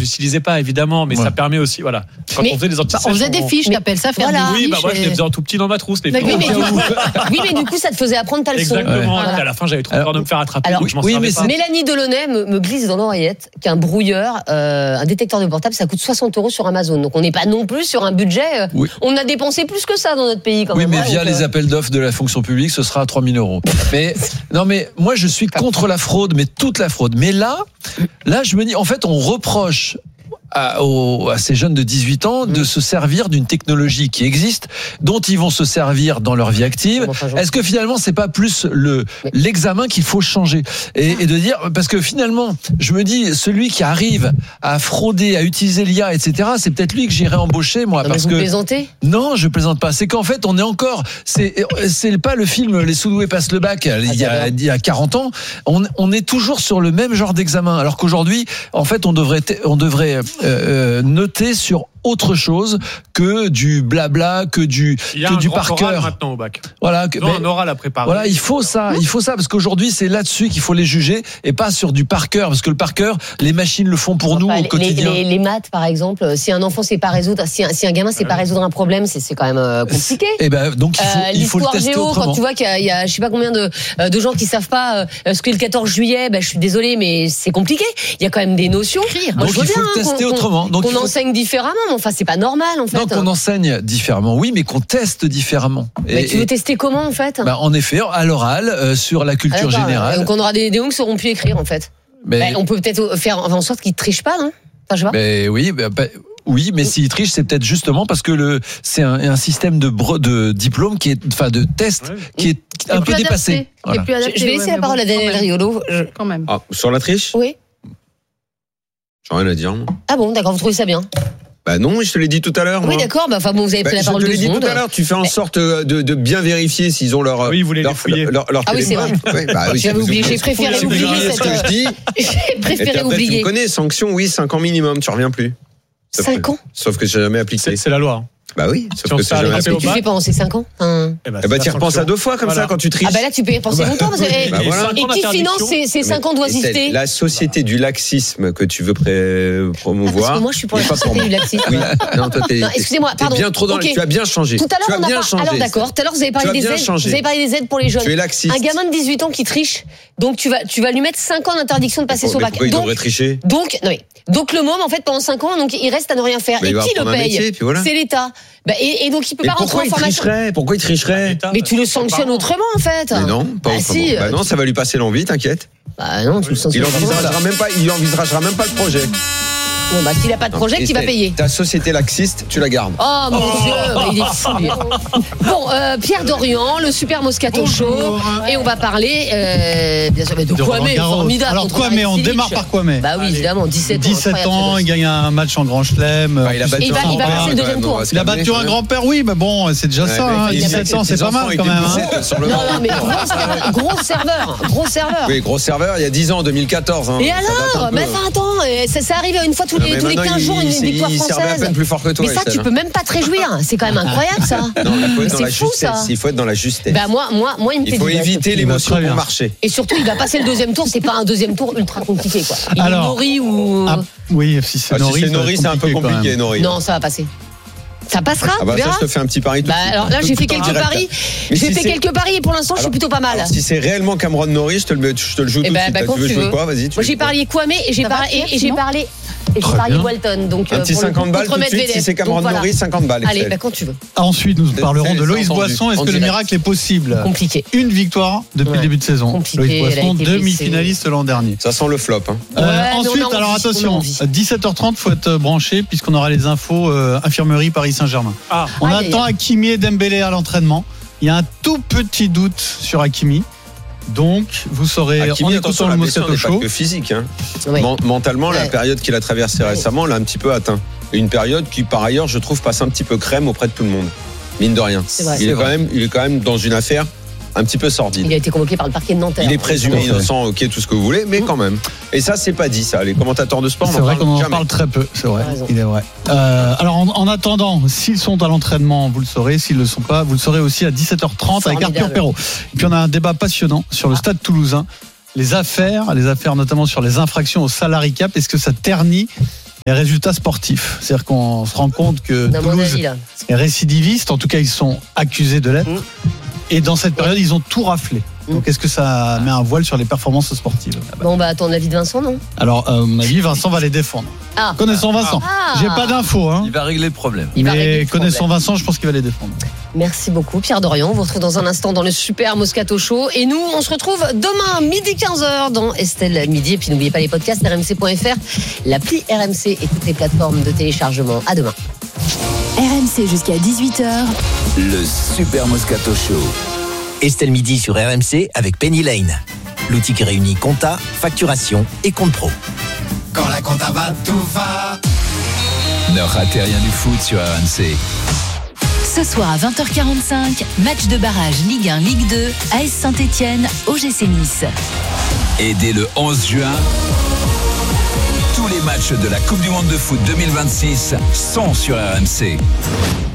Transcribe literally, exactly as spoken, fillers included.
j'utilisais pas évidemment, mais ouais. ça permet aussi, voilà. Quand mais, on faisait des antisèches, bah, on faisait des fiches, t'appelles ça faire voilà. des fiches. Oui, bah moi je les faisais en tout petit dans ma trousse. Les oui, mais du coup, oui, mais du coup, ça te faisait apprendre ta leçon. Exactement. Ouais. À la fin, j'avais trop peur de me faire attraper. Alors, donc je m'en oui, mais pas. Mélanie Delaunay me, me glisse dans l'oreillette qu'un brouilleur, euh, un détecteur de portable, ça coûte soixante euros sur Amazon. Donc on n'est pas non plus sur un budget. Euh, oui. On a dépensé plus que ça dans notre pays quand oui, même. Oui, mais ouais, via donc, les euh... appels d'offres de la fonction publique, ce sera à trois mille euros. Mais non, mais moi je suis contre la fraude, mais toute la fraude. Mais là, là, je me dis, en fait, on reproche À, aux, à ces jeunes de dix-huit ans de mmh. se servir d'une technologie qui existe, dont ils vont se servir dans leur vie active. Est-ce que finalement c'est pas plus le l'examen qu'il faut changer et, et de dire, parce que finalement je me dis, celui qui arrive à frauder, à utiliser l'I A, et cetera, c'est peut-être lui que j'irai embaucher moi. Non, parce mais vous que plaisantez ? Non, je plaisante pas. C'est qu'en fait on est encore, c'est c'est pas le film Les Sous-doués passent le bac ah, il y a il y a quarante ans. On on est toujours sur le même genre d'examen, alors qu'aujourd'hui en fait on devrait on devrait Euh, noter sur autre chose que du blabla, que du que du par cœur. Maintenant au bac. Voilà, que, non, on aura la préparation. Voilà, il faut ça, il faut ça parce qu'aujourd'hui c'est là-dessus qu'il faut les juger et pas sur du par cœur, parce que le par cœur, les machines le font pour nous enfin, au les, quotidien. Les, les maths par exemple, si un enfant sait pas résoudre, si un, si un gamin sait pas résoudre un problème, c'est, c'est quand même euh, compliqué. Et ben donc il faut, euh, il faut le tester géo, autrement. Quand tu vois qu'il y a, il y a je sais pas combien de de gens qui savent pas euh, ce qu'est le quatorze juillet, ben je suis désolée mais c'est compliqué. Il y a quand même des notions. Moi, donc je il faut bien, le tester qu'on, autrement. Donc qu'on faut... enseigne différemment, mais enfin c'est pas normal en fait. Non, qu'on enseigne différemment, oui, mais qu'on teste différemment. Mais et, tu veux tester comment en fait ? Bah, en effet, à l'oral, euh, sur la culture ah, générale. Donc on aura des déons qui sauront plus écrire en fait. Mais... Bah, on peut peut-être faire en sorte qu'ils trichent pas, non ? Enfin, je sais pas. Mais oui, bah, bah, oui, mais s'ils trichent, c'est peut-être justement parce que le c'est un, un système de bre, de diplôme qui est, enfin, de test ouais. qui est c'est un peu adapté. dépassé. Voilà. Adapté, je vais laisser ouais, la parole bon, à Daniel Riolo. Je... Quand même. Ah, sur la triche ? Oui. J'ai rien à dire. Moi. Ah bon, d'accord, vous trouvez ça bien ? Bah non, je te l'ai dit tout à l'heure. Oui, moi. d'accord. Bah, enfin bon, vous avez pris bah, la parole de secondes. Je te l'ai dit tout à l'heure. Tu fais en sorte de, de bien vérifier s'ils ont leur. Oui, vous voulez leur, les fouiller. Leur, leur ah oui, c'est vrai. Ouais, bah, oui, J'avais oublié. J'ai préféré oublier cette. Ce que je dis. J'ai préféré oublier. Tu me connais, sanction, oui, cinq ans minimum. Tu reviens plus. cinq ans. Sauf que j'ai jamais appliqué. C'est, c'est la loi. Bah oui, sauf que c'est jamais Qu'est-ce que tu fais pendant ces cinq ans hein. Eh bah, eh bah tu y repenses à deux fois comme voilà. ça quand tu triches. Ah bah là tu peux y repenser longtemps. Parce que, bah, voilà. Et qui finance ces, ces cinq ans d'oisiveté ? La société du laxisme que tu veux pré- promouvoir. Ah, parce que moi je suis pour la société du laxisme. Oui. Non, toi t'es, non, excusez-moi, pardon. T'es bien trop dans okay. le, tu as bien changé. Tout à l'heure tu as on a bien pas. changé. Alors d'accord. Tout à l'heure vous avez parlé des aides. Vous avez parlé des aides pour les jeunes. Tu es laxiste. Un gamin de dix-huit ans qui triche, donc tu vas tu vas lui mettre cinq ans d'interdiction de passer son bac. Pourquoi il devrait tricher ? Donc non mais donc le môme en fait pendant cinq ans donc il reste à ne rien faire. Et qui le paye ? C'est l'État. Et donc il peut pas rentrer en formation. Pourquoi il tricherait ? Mais tu le sanctionnes autrement en fait. Mais non, pas bah, autrement. Si, bah non, ça va lui passer l'envie, t'inquiète. Bah non, tu le sanctionnes. Il envisagera même pas, il envisagera même pas le projet. Bon bah s'il a pas de projet, tu vas payer. Ta société laxiste, tu la gardes. Oh mon oh. Dieu, bah, il est fou. Lui. Bon, euh, Pierre Dorian, le super Moscato Bonjour. Show, et on va parler euh, bien sûr mais de, de Kwame, formidable. Alors Kwame, on démarre par Kwame. Bah oui, évidemment, dix-sept ans. dix-sept ans, il gagne un match en Grand Chelem. Bah, il a battu il va, il va passer le deuxième tour. Il a battu un grand-père, oui, mais bon, c'est déjà ça. Hein, dix-sept ans, c'est pas mal quand même. Non, non, mais gros serveur, gros serveur. Oui, gros serveur. Il y a dix ans, deux mille quatorze. Et alors, mais enfin attends, ça arrive une fois tous les tous les quinze jours. Une victoire française. Plus fort que toi, mais ça, tu peux même pas te réjouir. C'est quand même incroyable, ça. Non, il faut être dans c'est la fou, justesse. ça. Il faut être dans la justesse. Bah moi, moi, moi, il me fait. Il faut éviter l'émotion pour marcher. Et surtout, il va passer le deuxième tour. C'est pas un deuxième tour ultra compliqué, quoi. Il Alors, est Nori ou. Ah, oui, si c'est ah, Nori, si c'est Nori, c'est un peu compliqué, Nori. Non, ça va passer. Ça passera, ah bah tu verras. Ça, je te fais un petit pari tout bah alors là, j'ai fait quelques paris. J'ai fait quelques paris et pour l'instant, je suis plutôt pas mal. Si c'est réellement Cameron Norrie, je te le, je te le joue tout de suite. Tu veux jouer quoi ? Vas-y. Moi, j'ai parlé Kwame et j'ai parlé et j'ai parlé. Et j'ai parlé Walton, donc un petit cinquante balles tout de suite. Si c'est Cameron Norrie, cinquante balles. Allez, bah quand tu veux. Ensuite, nous parlerons de Loïs Boisson. Est-ce que le miracle est possible ? Compliqué. Une victoire depuis le début de saison. Loïs Boisson, demi-finaliste l'an dernier. Ça sent le flop. Ensuite, alors attention, dix-sept heures trente, faut être branché puisqu'on aura les infos infirmerie Paris Saint-Germain. On attend Hakimi et Dembélé à l'entraînement. Il y a un tout petit doute sur Hakimi. Donc, vous saurez Hakimi, en écoutant le Moscato Show. Pas que physique. Hein. Oui. Mentalement, ouais. La période qu'il a traversée récemment l'a un petit peu atteint. Une période qui, par ailleurs, je trouve, passe un petit peu crème auprès de tout le monde. Mine de rien. C'est vrai, il, c'est est vrai. Quand même, il est quand même dans une affaire un petit peu sordide. Il a été convoqué par le parquet de Nanterre. Il est présumé innocent, ok, tout ce que vous voulez, mais quand même. Et ça, c'est pas dit, ça. Les commentateurs de sport, c'est vrai qu'on en parle très peu. C'est vrai. Il est vrai. Euh, alors, en, en attendant, s'ils sont à l'entraînement, vous le saurez. S'ils le sont pas, vous le saurez aussi à dix-sept heures trente avec Arthur Perrault. Et puis, on a un débat passionnant sur le Stade Toulousain. Les affaires, les affaires notamment sur les infractions au salary cap. Est-ce que ça ternit les résultats sportifs. C'est-à-dire qu'on se rend compte que Dans Toulouse avis, là. est récidiviste, en tout cas ils sont accusés de l'être, mmh. et dans cette période ils ont tout raflé. Donc est-ce que ça met un voile sur les performances sportives? Bon bah à ton avis de Vincent, non? Alors à mon avis Vincent va les défendre. Ah. Connaissant Vincent, ah. j'ai pas d'infos. Hein. Il va régler le problème. Il Mais connaissant problème. Vincent, je pense qu'il va les défendre. Merci beaucoup Pierre Dorian. On vous retrouve dans un instant dans le Super Moscato Show. Et nous, on se retrouve demain midi quinze heures dans Estelle Midi. Et puis n'oubliez pas les podcasts R M C point F R, l'appli R M C et toutes les plateformes de téléchargement. À demain. R M C jusqu'à dix-huit heures. Le Super Moscato Show. Estelle Midi sur R M C avec Penny Lane. L'outil qui réunit compta, facturation et compte pro. Quand la compta va, tout va. Ne ratez rien du foot sur R M C. Ce soir à vingt heures quarante-cinq, match de barrage Ligue un, Ligue deux, A S Saint-Etienne, O G C Nice. Et dès le onze juin, tous les matchs de la Coupe du Monde de foot deux mille vingt-six sont sur R M C.